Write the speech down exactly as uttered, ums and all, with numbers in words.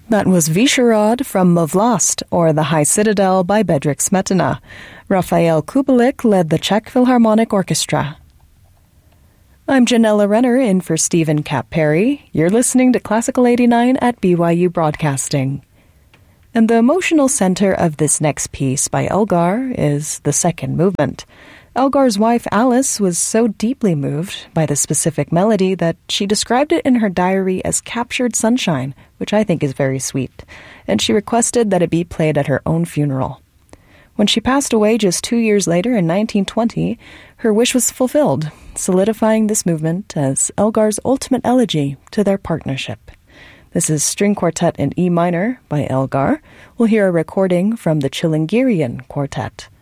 That was Visharad from Mvlast, or The High Citadel by Bedřich Smetana. Raphael Kubelik led the Czech Philharmonic Orchestra. I'm Janella Renner in for Stephen Cap Perry. You're listening to Classical eighty-nine at B Y U Broadcasting. And the emotional center of this next piece by Elgar is the second movement. Elgar's wife Alice was so deeply moved by the specific melody that she described it in her diary as captured sunshine, which I think is very sweet, and she requested that it be played at her own funeral. When she passed away just two years later in nineteen twenty, her wish was fulfilled, solidifying this movement as Elgar's ultimate elegy to their partnership. This is String Quartet in E minor by Elgar. We'll hear a recording from the Chilingirian Quartet.